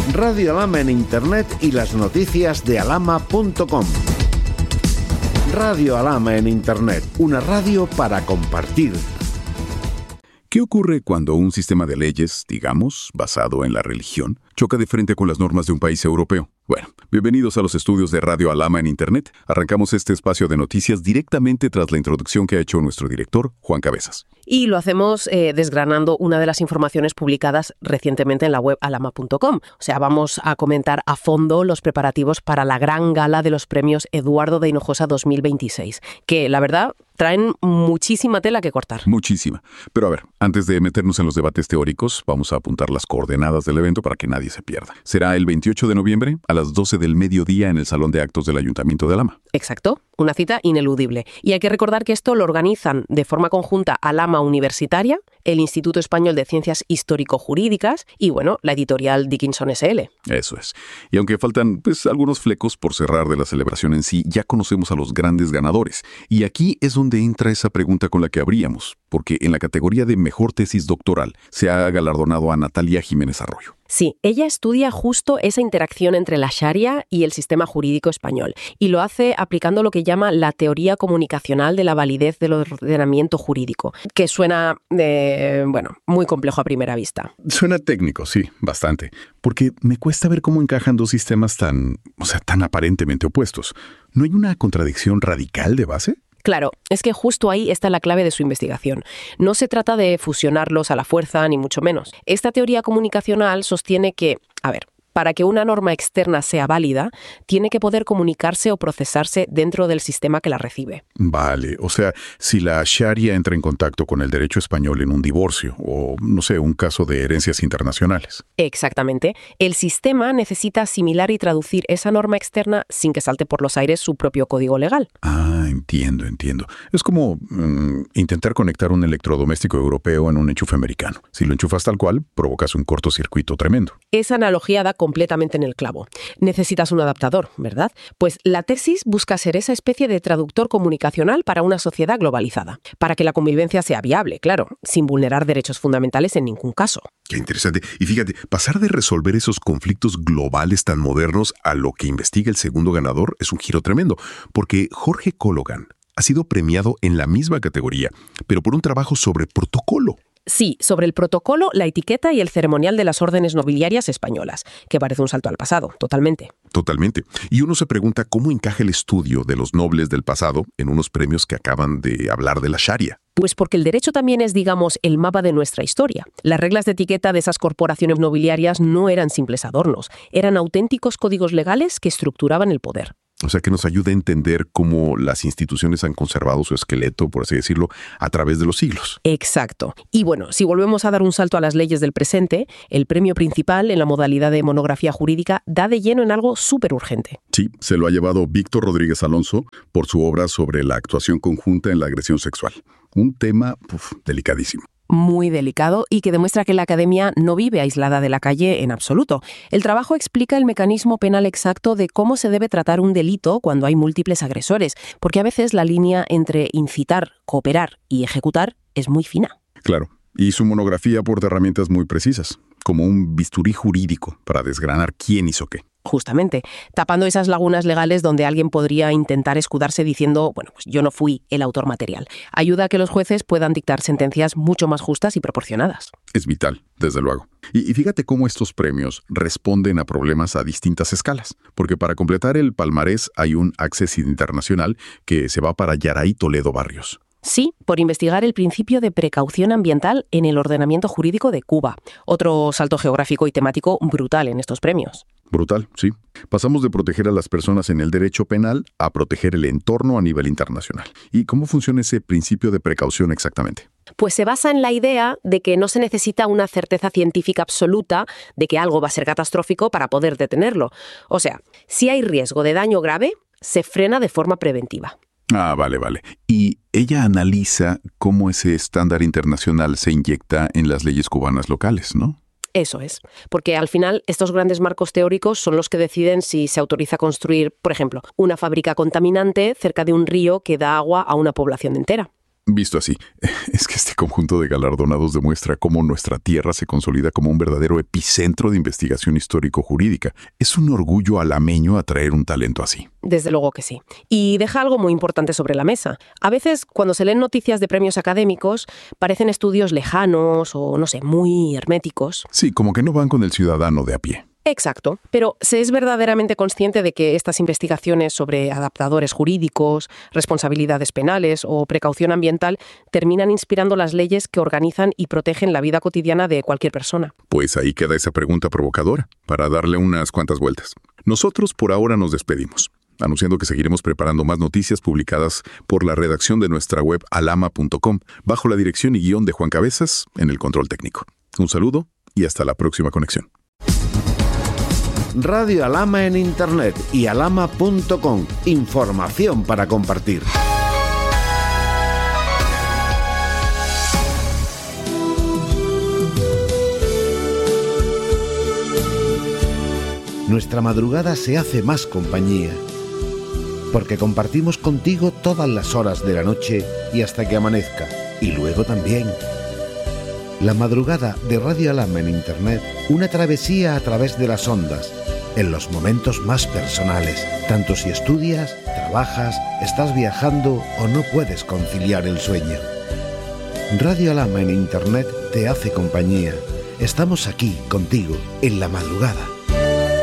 Radio Alhama en Internet y las noticias de alhama.com. Radio Alhama en Internet, una radio para compartir. ¿Qué ocurre cuando un sistema de leyes, digamos, basado en la religión, choca de frente con las normas de un país europeo? Bueno, bienvenidos a los estudios de Radio Alhama en Internet. Arrancamos este espacio de noticias directamente tras la introducción que ha hecho nuestro director, Juan Cabezas. Y lo hacemos desgranando una de las informaciones publicadas recientemente en la web alhama.com. O sea, vamos a comentar a fondo los preparativos para la gran gala de los premios Eduardo de Hinojosa 2026, que la verdad traen muchísima tela que cortar. Muchísima. Pero a ver, antes de meternos en los debates teóricos, vamos a apuntar las coordenadas del evento para que nadie se pierda. Será el 28 de noviembre a las 12 del mediodía en el Salón de Actos del Ayuntamiento de Alhama. Exacto, una cita ineludible. Y hay que recordar que esto lo organizan de forma conjunta Alhama Universitaria, el Instituto Español de Ciencias Histórico-Jurídicas y, bueno, la editorial Dickinson S.L. Eso es. Y aunque faltan, algunos flecos por cerrar de la celebración en sí, ya conocemos a los grandes ganadores. Y aquí es donde entra esa pregunta con la que abríamos, porque en la categoría de Mejor Tesis Doctoral se ha galardonado a Natalia Jiménez Arroyo. Sí, ella estudia justo esa interacción entre la Sharia y el sistema jurídico español y lo hace aplicando lo que llama la teoría comunicacional de la validez del ordenamiento jurídico, que suena, muy complejo a primera vista. Suena técnico, sí, bastante, porque me cuesta ver cómo encajan dos sistemas tan aparentemente opuestos. ¿No hay una contradicción radical de base? Claro, es que justo ahí está la clave de su investigación. No se trata de fusionarlos a la fuerza, ni mucho menos. Esta teoría comunicacional sostiene que, para que una norma externa sea válida, tiene que poder comunicarse o procesarse dentro del sistema que la recibe. Vale, o sea, si la Sharia entra en contacto con el derecho español en un divorcio o, un caso de herencias internacionales. Exactamente. El sistema necesita asimilar y traducir esa norma externa sin que salte por los aires su propio código legal. Ah, entiendo. Es como intentar conectar un electrodoméstico europeo en un enchufe americano. Si lo enchufas tal cual, provocas un cortocircuito tremendo. Esa analogía da completamente en el clavo. Necesitas un adaptador, ¿verdad? Pues la tesis busca ser esa especie de traductor comunicacional para una sociedad globalizada, para que la convivencia sea viable, claro, sin vulnerar derechos fundamentales en ningún caso. Qué interesante. Y fíjate, pasar de resolver esos conflictos globales tan modernos a lo que investiga el segundo ganador es un giro tremendo, porque Jorge Cologan ha sido premiado en la misma categoría, pero por un trabajo sobre protocolo. Sí, sobre el protocolo, la etiqueta y el ceremonial de las órdenes nobiliarias españolas, que parece un salto al pasado, totalmente. Totalmente. Y uno se pregunta cómo encaja el estudio de los nobles del pasado en unos premios que acaban de hablar de la Sharia. Pues porque el derecho también es, el mapa de nuestra historia. Las reglas de etiqueta de esas corporaciones nobiliarias no eran simples adornos, eran auténticos códigos legales que estructuraban el poder. O sea, que nos ayuda a entender cómo las instituciones han conservado su esqueleto, por así decirlo, a través de los siglos. Exacto. Y bueno, si volvemos a dar un salto a las leyes del presente, el premio principal en la modalidad de monografía jurídica da de lleno en algo súper urgente. Sí, se lo ha llevado Víctor Rodríguez Alonso por su obra sobre la actuación conjunta en la agresión sexual. Un tema delicadísimo. Muy delicado y que demuestra que la academia no vive aislada de la calle en absoluto. El trabajo explica el mecanismo penal exacto de cómo se debe tratar un delito cuando hay múltiples agresores, porque a veces la línea entre incitar, cooperar y ejecutar es muy fina. Claro, y su monografía aporta herramientas muy precisas, como un bisturí jurídico para desgranar quién hizo qué. Justamente, tapando esas lagunas legales donde alguien podría intentar escudarse diciendo, yo no fui el autor material. Ayuda a que los jueces puedan dictar sentencias mucho más justas y proporcionadas. Es vital, desde luego. Y fíjate cómo estos premios responden a problemas a distintas escalas. Porque para completar el palmarés hay un Access Internacional que se va para Yaraí Toledo Barrios. Sí, por investigar el principio de precaución ambiental en el ordenamiento jurídico de Cuba. Otro salto geográfico y temático brutal en estos premios. Brutal, sí. Pasamos de proteger a las personas en el derecho penal a proteger el entorno a nivel internacional. ¿Y cómo funciona ese principio de precaución exactamente? Pues se basa en la idea de que no se necesita una certeza científica absoluta de que algo va a ser catastrófico para poder detenerlo. O sea, si hay riesgo de daño grave, se frena de forma preventiva. Ah, vale. Y ella analiza cómo ese estándar internacional se inyecta en las leyes cubanas locales, ¿no? Eso es, porque al final estos grandes marcos teóricos son los que deciden si se autoriza construir, por ejemplo, una fábrica contaminante cerca de un río que da agua a una población entera. Visto así, es que este conjunto de galardonados demuestra cómo nuestra tierra se consolida como un verdadero epicentro de investigación histórico-jurídica. Es un orgullo alameño atraer un talento así. Desde luego que sí. Y deja algo muy importante sobre la mesa. A veces, cuando se leen noticias de premios académicos, parecen estudios lejanos o, no sé, muy herméticos. Sí, como que no van con el ciudadano de a pie. Exacto, pero ¿se es verdaderamente consciente de que estas investigaciones sobre adaptadores jurídicos, responsabilidades penales o precaución ambiental terminan inspirando las leyes que organizan y protegen la vida cotidiana de cualquier persona? Pues ahí queda esa pregunta provocadora, para darle unas cuantas vueltas. Nosotros por ahora nos despedimos, anunciando que seguiremos preparando más noticias publicadas por la redacción de nuestra web alama.com, bajo la dirección y guión de Juan Cabezas en el control técnico. Un saludo y hasta la próxima conexión. Radio Alama en Internet y alama.com. Información para compartir. Nuestra madrugada se hace más compañía, porque compartimos contigo todas las horas de la noche y hasta que amanezca, y luego también. La madrugada de Radio Alama en Internet, una travesía a través de las ondas, en los momentos más personales, tanto si estudias, trabajas, estás viajando o no puedes conciliar el sueño. Radio Alama en Internet te hace compañía. Estamos aquí contigo en la madrugada.